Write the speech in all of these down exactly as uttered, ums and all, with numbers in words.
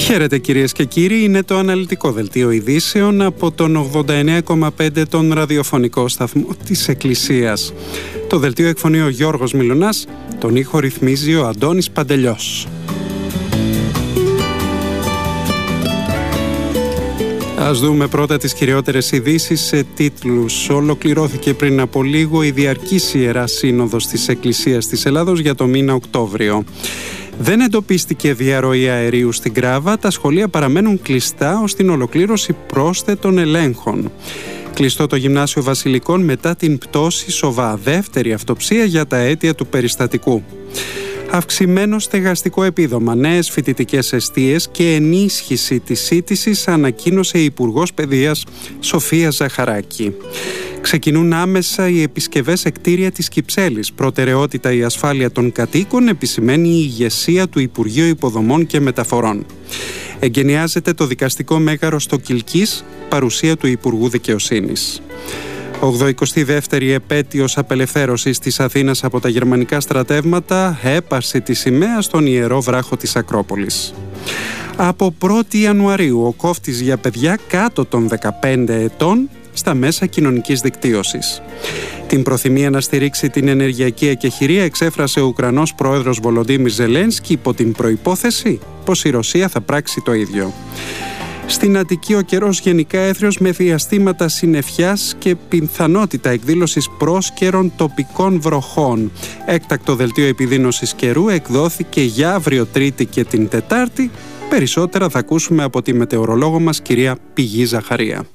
Χαίρετε κυρίες και κύριοι, είναι το αναλυτικό δελτίο ειδήσεων από τον ογδόντα εννέα κόμμα πέντε τον ραδιοφωνικό σταθμό της Εκκλησίας. Το δελτίο εκφωνεί ο Γιώργος Μιλωνάς, τον ήχο ρυθμίζει ο Αντώνης Παντελιός. Ας δούμε πρώτα τις κυριότερες ειδήσεις σε τίτλους. Ολοκληρώθηκε πριν από λίγο η διαρκής Ιερά Σύνοδος της Εκκλησίας της Ελλάδος για το μήνα Οκτώβριο. Δεν εντοπίστηκε διαρροή αερίου στην Κράβα, τα σχολεία παραμένουν κλειστά ως την ολοκλήρωση πρόσθετων ελέγχων. Κλειστό το Γυμνάσιο Βασιλικών μετά την πτώση Σοβά, δεύτερη αυτοψία για τα αίτια του περιστατικού. Αυξημένο στεγαστικό επίδομα, νέες φοιτητικές εστίες και ενίσχυση της σύντησης, ανακοίνωσε η Υπουργός Παιδείας Σοφία Ζαχαράκη. Ξεκινούν άμεσα οι επισκευές σε κτίρια της Κυψέλης. Προτεραιότητα η ασφάλεια των κατοίκων, επισημαίνει η ηγεσία του Υπουργείου Υποδομών και Μεταφορών. Εγκαινιάζεται το δικαστικό μέγαρο στο Κιλκής, παρουσία του Υπουργού Δικαιοσύνης. ογδοηκοστή δεύτερη επέτειος απελευθέρωσης της Αθήνας από τα γερμανικά στρατεύματα, έπαρση τη σημαία στον Ιερό Βράχο της Ακρόπολης. Από πρώτη Ιανουαρίου ο κόφτης για παιδιά κάτω των δεκαπέντε ετών στα μέσα κοινωνικής δικτύωσης. Την προθυμία να στηρίξει την ενεργειακή εκεχηρία εξέφρασε ο Ουκρανός πρόεδρος Βολοντίμιρ Ζελένσκι υπό την προϋπόθεση πως η Ρωσία θα πράξει το ίδιο. Στην Αττική ο καιρός γενικά έθριος με διαστήματα συννεφιάς και πιθανότητα εκδήλωσης πρόσκαιρων τοπικών βροχών. Έκτακτο δελτίο επιδείνωσης καιρού εκδόθηκε για αύριο Τρίτη και την Τετάρτη. Περισσότερα θα ακούσουμε από τη μετεωρολόγο μας κυρία Πηγή Ζαχαρία.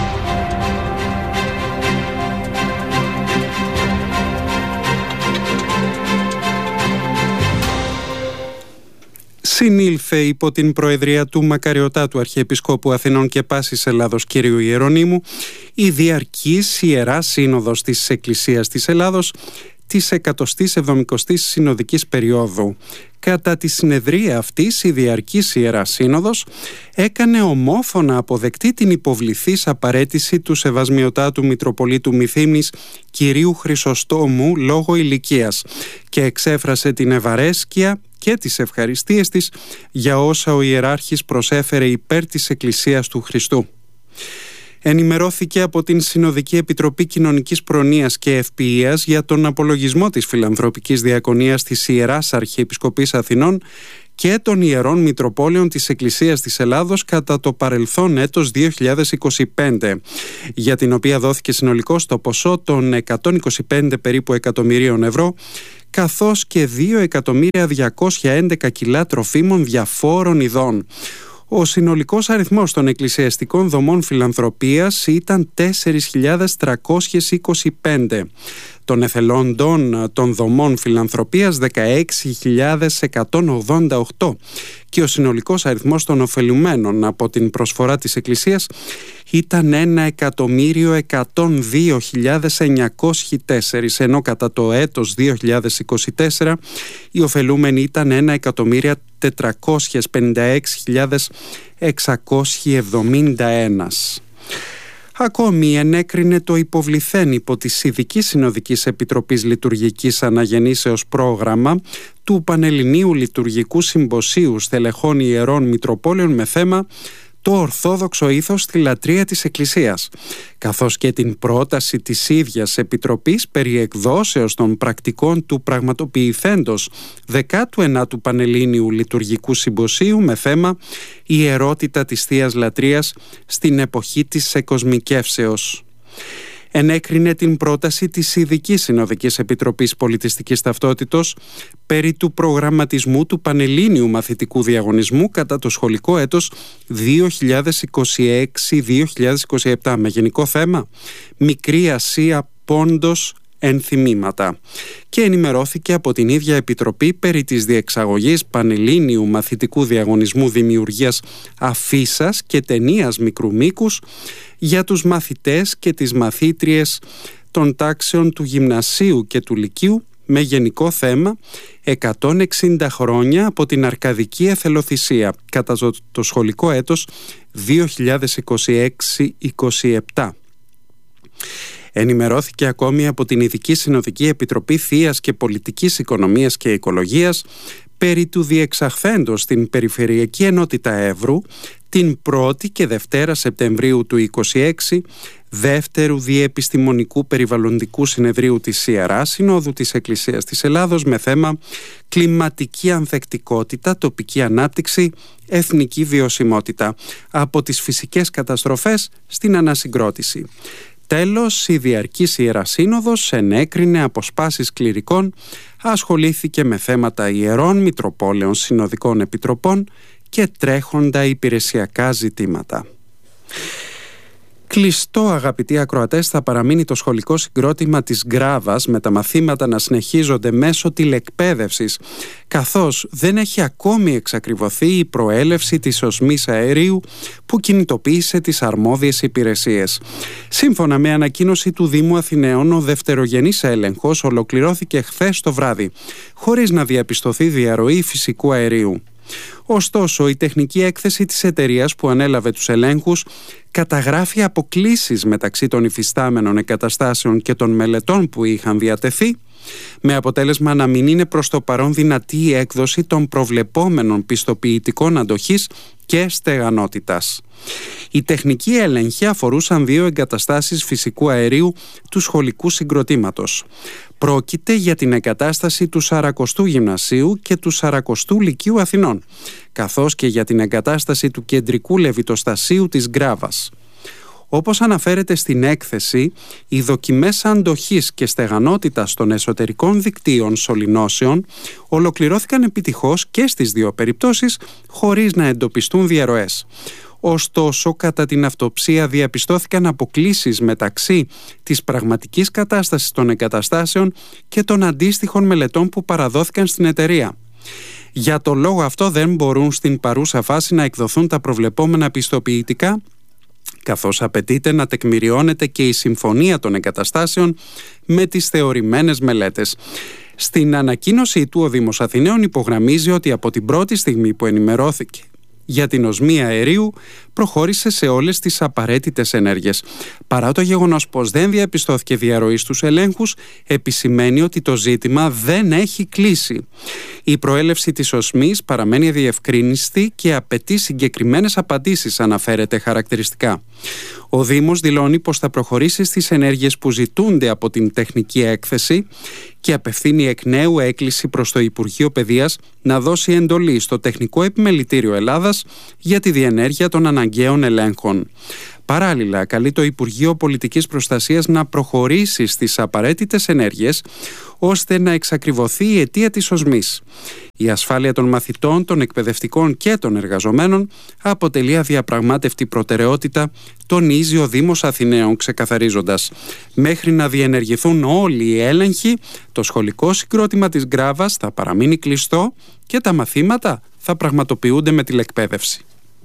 Συνήλθε υπό την προεδρία του Μακαριωτάτου Αρχιεπισκόπου Αθηνών και Πάσης Ελλάδος κ. Ιερονύμου η διαρκής Ιερά Σύνοδος της Εκκλησίας της Ελλάδος της εκατοστής εβδομηκοστής συνοδικής περίοδου. Κατά τη συνεδρία αυτής η διαρκής Ιερά Σύνοδος έκανε ομόφωνα αποδεκτή την υποβληθής απαρέτηση του Σεβασμιωτάτου Μητροπολίτου Μυθύμνης κυρίου Χρυσοστόμου λόγω ηλικίας και εξέφρασε την ευαρέσκεια και τις ευχαριστίες της για όσα ο Ιεράρχης προσέφερε υπέρ της Εκκλησίας του Χριστού. Ενημερώθηκε από την Συνοδική Επιτροπή Κοινωνικής Προνοίας και Ευποιίας για τον απολογισμό της Φιλανθρωπικής Διακονίας της Ιεράς Αρχιεπισκοπής Αθηνών και των Ιερών Μητροπόλεων της Εκκλησίας της Ελλάδος κατά το παρελθόν έτος δύο χιλιάδες είκοσι πέντε, για την οποία δόθηκε συνολικό το ποσό των εκατόν είκοσι πέντε περίπου εκατομμυρίων ευρώ, καθώς και δύο εκατομμύρια διακόσια έντεκα κιλά τροφίμων διαφόρων ειδών. Ο συνολικός αριθμός των εκκλησιαστικών δομών φιλανθρωπίας ήταν τέσσερις χιλιάδες τριακόσιες είκοσι πέντε. Των εθελόντων των δομών φιλανθρωπίας δεκαέξι χιλιάδες εκατόν ογδόντα οκτώ και ο συνολικός αριθμός των ωφελουμένων από την προσφορά της Εκκλησίας ήταν ένα εκατομμύριο εκατόν δύο χιλιάδες εννιακόσιοι τέσσερα, ενώ κατά το έτος δύο χιλιάδες είκοσι τέσσερα οι ωφελούμενοι ήταν ένα εκατομμύριο τετρακόσιες πενήντα έξι χιλιάδες εξακόσιοι εβδομήντα ένα. Ακόμη ενέκρινε το υποβληθέν υπό της Ειδικής Συνοδικής Επιτροπής Λειτουργικής Αναγεννήσεως πρόγραμμα του Πανελληνίου Λειτουργικού Συμποσίου Στελεχών Ιερών Μητροπόλεων με θέμα το Ορθόδοξο ήθος στη λατρεία της Εκκλησίας, καθώς και την πρόταση της ίδιας Επιτροπής περί εκδόσεως των πρακτικών του πραγματοποιηθέντος δεκάτου ενάτου Πανελλήνιου Λειτουργικού Συμποσίου με θέμα η ιερότητα της Θείας Λατρείας στην εποχή της εκοσμικεύσεως. Ενέκρινε την πρόταση της Ειδικής Συνοδικής Επιτροπής Πολιτιστικής Ταυτότητος περί του προγραμματισμού του Πανελλήνιου Μαθητικού Διαγωνισμού κατά το σχολικό έτος δύο χιλιάδες είκοσι έξι δύο χιλιάδες είκοσι επτά με γενικό θέμα «Μικρή Ασία Πόντος ενθυμήματα» και ενημερώθηκε από την ίδια Επιτροπή περί της διεξαγωγής Πανελλήνιου Μαθητικού Διαγωνισμού Δημιουργίας Αφίσας και ταινίας μικρού μήκους για τους μαθητές και τις μαθήτριες των τάξεων του Γυμνασίου και του Λυκείου με γενικό θέμα εκατόν εξήντα χρόνια από την Αρκαδική Εθελοθυσία κατά το σχολικό έτος δύο χιλιάδες είκοσι έξι είκοσι επτά. Ενημερώθηκε ακόμη από την Ειδική Συνοδική Επιτροπή Θείας και Πολιτικής Οικονομίας και Οικολογίας περί του διεξαχθέντος στην Περιφερειακή Ενότητα Εύρου την πρώτη και Δευτέρα Σεπτεμβρίου του είκοσι έξι, δεύτερου διεπιστημονικού περιβαλλοντικού συνεδρίου της Ιερά Συνόδου της Εκκλησίας της Ελλάδος με θέμα κλιματική ανθεκτικότητα, τοπική ανάπτυξη, εθνική βιωσιμότητα από τις φυσικές καταστροφές στην ανασυγκρότηση. Τέλος, η διαρκής Ιερά Σύνοδος ενέκρινε αποσπάσεις κληρικών, ασχολήθηκε με θέματα ιερών, μητροπόλεων, συνοδικών επιτροπών και τρέχοντα υπηρεσιακά ζητήματα. Κλειστό, αγαπητοί ακροατές, θα παραμείνει το σχολικό συγκρότημα της Γκράβας, με τα μαθήματα να συνεχίζονται μέσω τηλεκπαίδευσης, καθώς δεν έχει ακόμη εξακριβωθεί η προέλευση της οσμής αερίου που κινητοποίησε τις αρμόδιες υπηρεσίες. Σύμφωνα με ανακοίνωση του Δήμου Αθηναίων, ο δευτερογενής έλεγχος ολοκληρώθηκε χθες το βράδυ, χωρίς να διαπιστωθεί διαρροή φυσικού αερίου. Ωστόσο, η τεχνική έκθεση της εταιρείας που ανέλαβε τους ελέγχους καταγράφει αποκλίσεις μεταξύ των υφιστάμενων εγκαταστάσεων και των μελετών που είχαν διατεθεί, με αποτέλεσμα να μην είναι προς το παρόν δυνατή η έκδοση των προβλεπόμενων πιστοποιητικών αντοχής και στεγανότητας. Οι τεχνικοί έλεγχοι αφορούσαν δύο εγκαταστάσεις φυσικού αερίου του σχολικού συγκροτήματος. Πρόκειται για την εγκατάσταση του Σαρακοστού Γυμνασίου και του Σαρακοστού Λυκείου Αθηνών, καθώς και για την εγκατάσταση του κεντρικού λεβιτοστασίου της Γκράβας. Όπως αναφέρεται στην έκθεση, οι δοκιμές αντοχής και στεγανότητας των εσωτερικών δικτύων σωληνώσεων ολοκληρώθηκαν επιτυχώς και στις δύο περιπτώσεις, χωρίς να εντοπιστούν διαρροές. Ωστόσο, κατά την αυτοψία διαπιστώθηκαν αποκλίσεις μεταξύ της πραγματικής κατάστασης των εγκαταστάσεων και των αντίστοιχων μελετών που παραδόθηκαν στην εταιρεία. Για το λόγο αυτό δεν μπορούν στην παρούσα φάση να εκδοθούν τα προβλεπόμενα πιστοποιητικά, καθώς απαιτείται να τεκμηριώνεται και η συμφωνία των εγκαταστάσεων με τις θεωρημένες μελέτες. Στην ανακοίνωσή του, ο Δήμος Αθηναίων υπογραμμίζει ότι από την πρώτη στιγμή που ενημερώθηκε για την οσμή αερίου προχώρησε σε όλες τις απαραίτητες ενέργειες. Παρά το γεγονός πως δεν διαπιστώθηκε διαρροή στους ελέγχους, επισημαίνει ότι το ζήτημα δεν έχει κλείσει. Η προέλευση της οσμής παραμένει αδιευκρίνηστη και απαιτεί συγκεκριμένες απαντήσεις, αναφέρεται χαρακτηριστικά. Ο Δήμος δηλώνει πως θα προχωρήσει στις ενέργειες που ζητούνται από την τεχνική έκθεση και απευθύνει εκ νέου έκκληση προς το Υπουργείο Παιδείας να δώσει εντολή στο Τεχνικό Επιμελητήριο Ελλάδας για τη διενέργεια των αναγκαίων ελέγχων. Παράλληλα, καλεί το Υπουργείο Πολιτικής Προστασίας να προχωρήσει στις απαραίτητες ενέργειες ώστε να εξακριβωθεί η αιτία της οσμής. Η ασφάλεια των μαθητών, των εκπαιδευτικών και των εργαζομένων αποτελεί αδιαπραγμάτευτη προτεραιότητα, τονίζει ο Δήμος Αθηναίων, ξεκαθαρίζοντας: μέχρι να διενεργηθούν όλοι οι έλεγχοι, το σχολικό συγκρότημα της Γκράβας θα παραμείνει κλειστό και τα μαθήματα θα πραγματοποιούνται με τηλεκπαίδευση.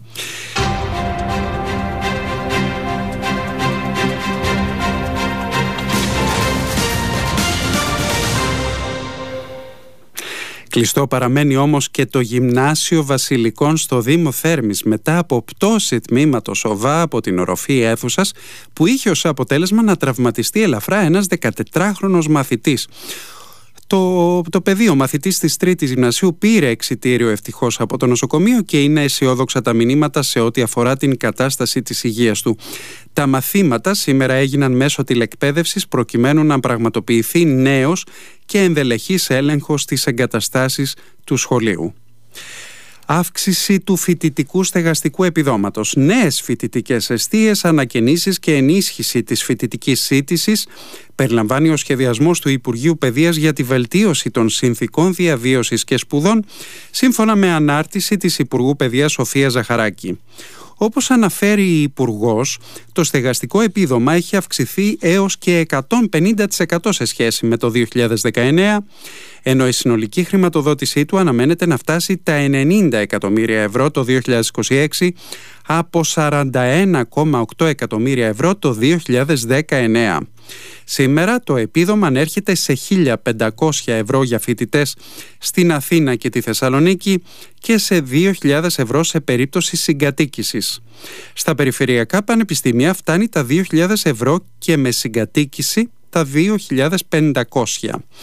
Κλειστό παραμένει όμως και το Γυμνάσιο Βασιλικών στο Δήμο Θέρμης, μετά από πτώση τμήματος ΟΒΑ από την οροφή αίθουσας που είχε ως αποτέλεσμα να τραυματιστεί ελαφρά ένας δεκατετράχρονος μαθητής. Το, το παιδί, ο μαθητής της τρίτης γυμνασίου, πήρε εξιτήριο ευτυχώς από το νοσοκομείο και είναι αισιόδοξα τα μηνύματα σε ό,τι αφορά την κατάσταση της υγείας του. Τα μαθήματα σήμερα έγιναν μέσω τηλεκπαίδευσης προκειμένου να πραγματοποιηθεί νέος και ενδελεχής έλεγχος στις εγκαταστάσεις του σχολείου. Αύξηση του φοιτητικού στεγαστικού επιδόματος, νέες φοιτητικές εστίες, ανακαινήσεις και ενίσχυση της φοιτητικής σύντησης περιλαμβάνει ο σχεδιασμός του Υπουργείου Παιδείας για τη βελτίωση των συνθηκών διαβίωσης και σπουδών, σύμφωνα με ανάρτηση της Υπουργού Παιδείας Σοφία Ζαχαράκη. Όπως αναφέρει η Υπουργός, το στεγαστικό επίδομα έχει αυξηθεί έως και εκατόν πενήντα τοις εκατό σε σχέση με το δύο χιλιάδες δεκαεννέα, ενώ η συνολική χρηματοδότησή του αναμένεται να φτάσει τα ενενήντα εκατομμύρια ευρώ το δύο χιλιάδες είκοσι έξι από σαράντα ένα κόμμα οκτώ εκατομμύρια ευρώ το δύο χιλιάδες δεκαεννέα. Σήμερα το επίδομα ανέρχεται σε χίλια πεντακόσια ευρώ για φοιτητές στην Αθήνα και τη Θεσσαλονίκη και σε δύο χιλιάδες ευρώ σε περίπτωση συγκατοίκησης. Στα περιφερειακά πανεπιστήμια φτάνει τα δύο χιλιάδες ευρώ και με συγκατοίκηση τα δύο χιλιάδες πεντακόσια.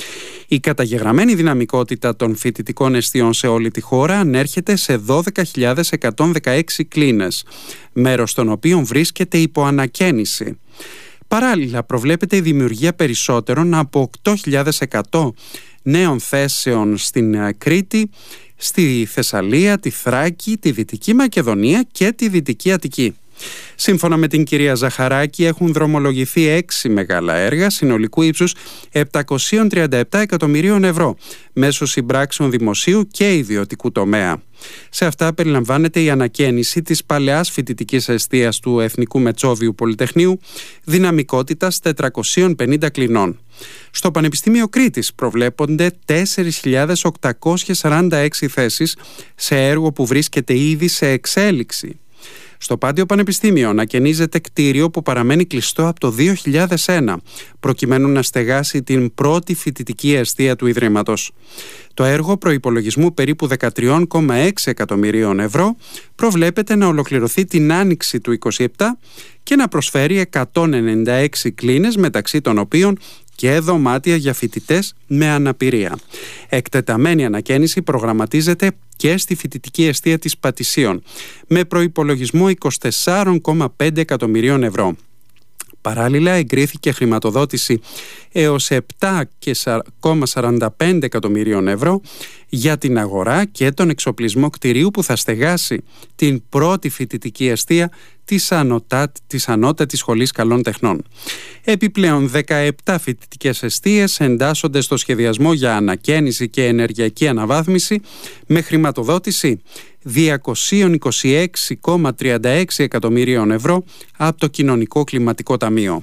Η καταγεγραμμένη δυναμικότητα των φοιτητικών εστιών σε όλη τη χώρα ανέρχεται σε δώδεκα χιλιάδες εκατόν δεκαέξι κλίνες, μέρος των οποίων βρίσκεται υπό ανακαίνιση. Παράλληλα, προβλέπεται η δημιουργία περισσότερων από οκτώ χιλιάδες εκατό νέων θέσεων στην Κρήτη, στη Θεσσαλία, τη Θράκη, τη Δυτική Μακεδονία και τη Δυτική Αττική. Σύμφωνα με την κυρία Ζαχαράκη, έχουν δρομολογηθεί έξι μεγάλα έργα συνολικού ύψους επτακόσια τριάντα επτά εκατομμυρίων ευρώ μέσω συμπράξεων δημοσίου και ιδιωτικού τομέα. Σε αυτά περιλαμβάνεται η ανακαίνιση της παλαιάς φοιτητικής εστίας του Εθνικού Μετσόβιου Πολυτεχνείου δυναμικότητας τετρακόσιων πενήντα κλινών. Στο Πανεπιστήμιο Κρήτης προβλέπονται τέσσερις χιλιάδες οκτακόσιες σαράντα έξι θέσεις σε έργο που βρίσκεται ήδη σε εξέλιξη. Στο Πάντιο Πανεπιστήμιο ανακαινίζεται κτίριο που παραμένει κλειστό από το δύο χιλιάδες ένα, προκειμένου να στεγάσει την πρώτη φοιτητική εστία του Ιδρύματος. Το έργο προϋπολογισμού περίπου δεκατρία κόμμα έξι εκατομμυρίων ευρώ προβλέπεται να ολοκληρωθεί την άνοιξη του είκοσι επτά και να προσφέρει εκατόν ενενήντα έξι κλίνες, μεταξύ των οποίων και δωμάτια για φοιτητές με αναπηρία. Εκτεταμένη ανακαίνιση προγραμματίζεται και στη φοιτητική εστία της Πατησίων, με προϋπολογισμό είκοσι τέσσερα κόμμα πέντε εκατομμυρίων ευρώ. Παράλληλα, εγκρίθηκε χρηματοδότηση έως επτά κόμμα σαράντα πέντε εκατομμυρίων ευρώ για την αγορά και τον εξοπλισμό κτηρίου που θα στεγάσει την πρώτη φοιτητική εστία της, ανωτά, της Ανώτατης Σχολής Καλών Τεχνών. Επιπλέον, δεκαεπτά φοιτητικές εστίες εντάσσονται στο σχεδιασμό για ανακαίνιση και ενεργειακή αναβάθμιση με χρηματοδότηση διακόσια είκοσι έξι κόμμα τριάντα έξι εκατομμυρίων ευρώ από το Κοινωνικό Κλιματικό Ταμείο.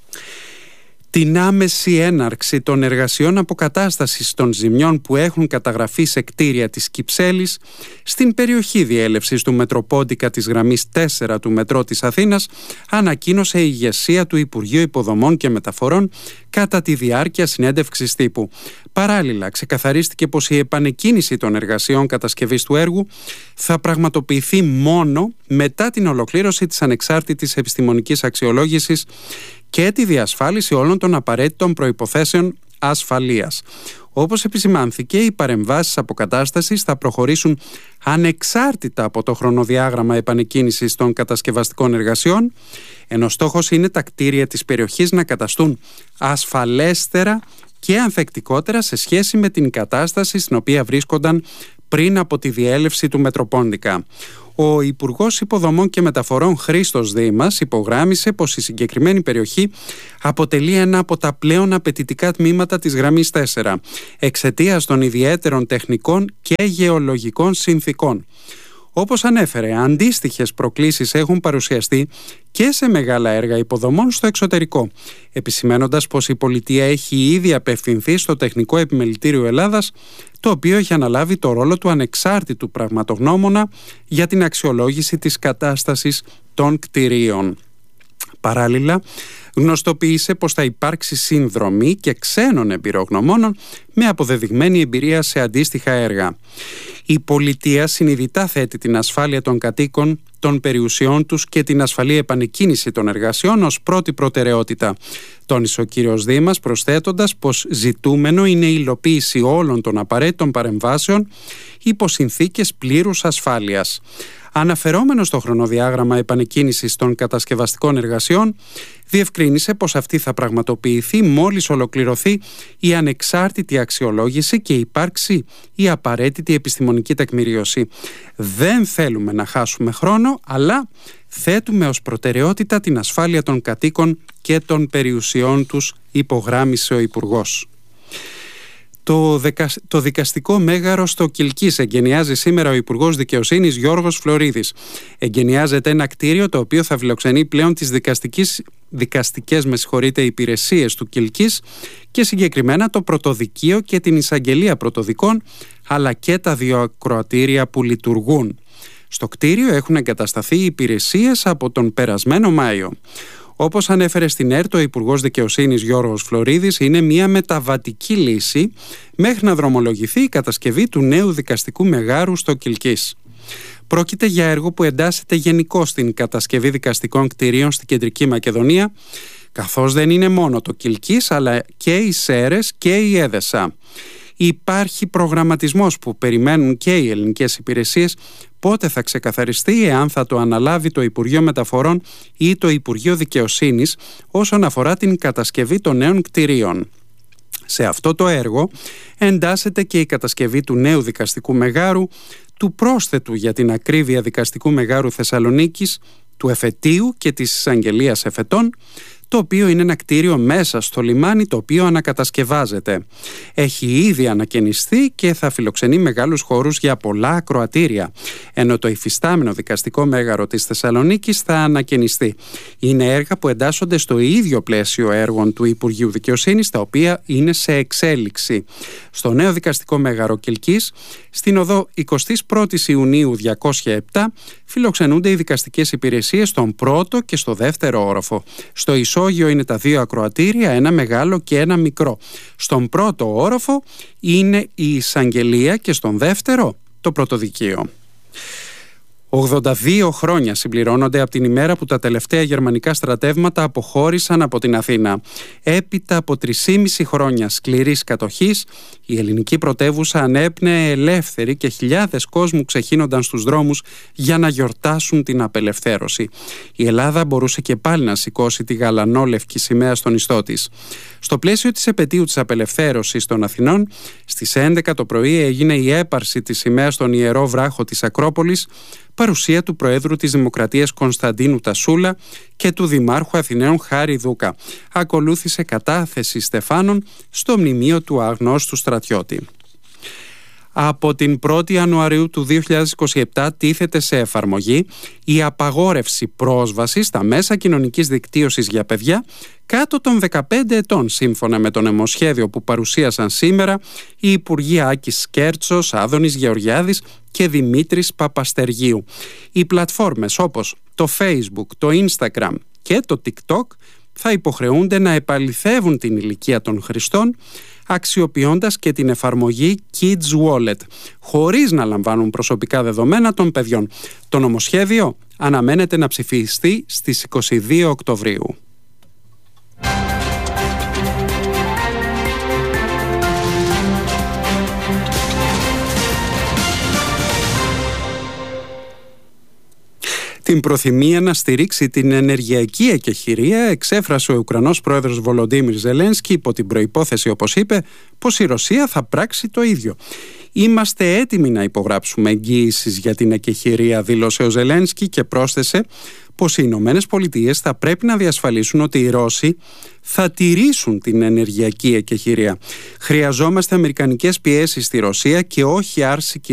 Την άμεση έναρξη των εργασιών αποκατάστασης των ζημιών που έχουν καταγραφεί σε κτίρια της Κυψέλης στην περιοχή διέλευσης του Μετροπόντικα της γραμμής τέσσερα του Μετρό της Αθήνας ανακοίνωσε η ηγεσία του Υπουργείου Υποδομών και Μεταφορών κατά τη διάρκεια συνέντευξης τύπου. Παράλληλα, ξεκαθαρίστηκε πως η επανεκκίνηση των εργασιών κατασκευής του έργου θα πραγματοποιηθεί μόνο μετά την ολοκλήρωση της ανεξάρτητης επιστημονικής αξιολόγησης και τη διασφάλιση όλων των απαραίτητων προϋποθέσεων ασφαλείας. Όπως επισημάνθηκε, οι παρεμβάσεις αποκατάστασης θα προχωρήσουν ανεξάρτητα από το χρονοδιάγραμμα επανεκκίνησης των κατασκευαστικών εργασιών, ενώ στόχος είναι τα κτίρια της περιοχής να καταστούν ασφαλέστερα και ανθεκτικότερα σε σχέση με την κατάσταση στην οποία βρίσκονταν πριν από τη διέλευση του Μετροπόντικα. Ο Υπουργός Υποδομών και Μεταφορών Χρήστος Δήμας υπογράμμισε πως η συγκεκριμένη περιοχή αποτελεί ένα από τα πλέον απαιτητικά τμήματα της γραμμής τέσσερα, εξαιτίας των ιδιαίτερων τεχνικών και γεωλογικών συνθήκων. Όπως ανέφερε, αντίστοιχες προκλήσεις έχουν παρουσιαστεί και σε μεγάλα έργα υποδομών στο εξωτερικό, επισημένοντας πως η πολιτεία έχει ήδη απευθυνθεί στο Τεχνικό Επιμελητήριο Ελλάδας, το οποίο έχει αναλάβει το ρόλο του ανεξάρτητου πραγματογνώμονα για την αξιολόγηση της κατάστασης των κτηρίων. Παράλληλα, γνωστοποίησε πως θα υπάρξει συνδρομή και ξένων εμπειρογνωμόνων με αποδεδειγμένη εμπειρία σε αντίστοιχα έργα. Η πολιτεία συνειδητά θέτει την ασφάλεια των κατοίκων, των περιουσιών τους και την ασφαλή επανεκκίνηση των εργασιών ως πρώτη προτεραιότητα, τόνισε ο κύριος Δήμας, προσθέτοντας πως ζητούμενο είναι η υλοποίηση όλων των απαραίτητων παρεμβάσεων υπό συνθήκες πλήρους ασφάλειας. Αναφερόμενο στο χρονοδιάγραμμα επανεκκίνησης των κατασκευαστικών εργασιών, διευκρίνησε πως αυτή θα πραγματοποιηθεί μόλις ολοκληρωθεί η ανεξάρτητη αξιολόγηση και υπάρξει η απαραίτητη επιστημονική τεκμηρίωση. Δεν θέλουμε να χάσουμε χρόνο, αλλά θέτουμε ως προτεραιότητα την ασφάλεια των κατοίκων και των περιουσιών τους, υπογράμμισε ο Υπουργός. Το, δεκα... το δικαστικό μέγαρο στο Κιλκής εγκαινιάζει σήμερα ο Υπουργός Δικαιοσύνης Γιώργος Φλωρίδης. Εγκαινιάζεται ένα κτίριο το οποίο θα φιλοξενεί πλέον τις δικαστικές, δικαστικές με συγχωρείτε, υπηρεσίες του Κιλκής και συγκεκριμένα το πρωτοδικείο και την εισαγγελία πρωτοδικών, αλλά και τα δύο ακροατήρια που λειτουργούν. Στο κτίριο έχουν εγκατασταθεί υπηρεσίες από τον περασμένο Μάιο. Όπως ανέφερε στην ΕΡΤ ο Υπουργός Δικαιοσύνης Γιώργος Φλωρίδης, είναι μια μεταβατική λύση μέχρι να δρομολογηθεί η κατασκευή του νέου δικαστικού μεγάρου στο Κιλκής. Πρόκειται για έργο που εντάσσεται γενικώς στην κατασκευή δικαστικών κτηρίων στην Κεντρική Μακεδονία, καθώς δεν είναι μόνο το Κιλκής αλλά και οι Σέρρες και η Έδεσα. Υπάρχει προγραμματισμός που περιμένουν και οι ελληνικές υπηρεσίες πότε θα ξεκαθαριστεί εάν θα το αναλάβει το Υπουργείο Μεταφορών ή το Υπουργείο Δικαιοσύνης όσον αφορά την κατασκευή των νέων κτηρίων. Σε αυτό το έργο εντάσσεται και η κατασκευή του νέου δικαστικού μεγάρου, του πρόσθετου για την ακρίβεια δικαστικού μεγάρου Θεσσαλονίκης, του εφετείου και της εισαγγελίας εφετών, το οποίο είναι ένα κτίριο μέσα στο λιμάνι το οποίο ανακατασκευάζεται. Έχει ήδη ανακαινιστεί και θα φιλοξενεί μεγάλους χώρους για πολλά ακροατήρια, ενώ το υφιστάμενο δικαστικό μέγαρο της Θεσσαλονίκης θα ανακαινιστεί. Είναι έργα που εντάσσονται στο ίδιο πλαίσιο έργων του Υπουργείου Δικαιοσύνης, τα οποία είναι σε εξέλιξη. Στο νέο δικαστικό μέγαρο Κιλκής, στην οδό εικοστή πρώτη Ιουνίου διακόσια επτά, φιλοξενούνται οι δικαστικές υπηρεσίες στον πρώτο και στο δεύτερο όροφο. Στο ισόγειο είναι τα δύο ακροατήρια, ένα μεγάλο και ένα μικρό. Στον πρώτο όροφο είναι η εισαγγελία και στον δεύτερο το πρωτοδικείο. ογδόντα δύο χρόνια συμπληρώνονται από την ημέρα που τα τελευταία γερμανικά στρατεύματα αποχώρησαν από την Αθήνα. Έπειτα από τρισήμιση χρόνια σκληρής κατοχής, η ελληνική πρωτεύουσα ανέπνεε ελεύθερη και χιλιάδες κόσμου ξεχύνονταν στους δρόμους για να γιορτάσουν την απελευθέρωση. Η Ελλάδα μπορούσε και πάλι να σηκώσει τη γαλανόλευκη σημαία στον ιστό της. Στο πλαίσιο της επετείου της απελευθέρωσης των Αθηνών, στις έντεκα το πρωί έγινε η έπαρση της σημαίας στον Ιερό Βράχο της Ακρόπολης, παρουσία του Προέδρου της Δημοκρατίας Κωνσταντίνου Τασούλα και του Δημάρχου Αθηναίων Χάρη Δούκα. Ακολούθησε κατάθεση στεφάνων στο μνημείο του αγνώστου στρατιώτη. Από την πρώτη Ιανουαρίου του δύο χιλιάδες είκοσι επτά τίθεται σε εφαρμογή η απαγόρευση πρόσβασης στα μέσα κοινωνικής δικτύωσης για παιδιά κάτω των δεκαπέντε ετών, σύμφωνα με το νομοσχέδιο που παρουσίασαν σήμερα οι Υπουργοί Άκης Σκέρτσος, Άδωνης Γεωργιάδης και Δημήτρης Παπαστεργίου. Οι πλατφόρμες όπως το Facebook, το Instagram και το TikTok θα υποχρεούνται να επαληθεύουν την ηλικία των χρηστών αξιοποιώντας και την εφαρμογή Kids Wallet, χωρίς να λαμβάνουν προσωπικά δεδομένα των παιδιών. Το νομοσχέδιο αναμένεται να ψηφιστεί στις είκοσι δύο Οκτωβρίου. Την προθυμία να στηρίξει την ενεργειακή εκεχηρία εξέφρασε ο Ουκρανός πρόεδρος Βολοντίμιρ Ζελένσκι υπό την προϋπόθεση, όπως είπε, πως η Ρωσία θα πράξει το ίδιο. «Είμαστε έτοιμοι να υπογράψουμε εγγύησεις για την εκεχηρία», δήλωσε ο Ζελένσκι και πρόσθεσε πως οι Ηνωμένες Πολιτείες θα πρέπει να διασφαλίσουν ότι οι Ρώσοι θα τηρήσουν την ενεργειακή εκεχηρία. «Χρειαζόμαστε αμερικανικές πιέσεις στη Ρωσία και όχι άρση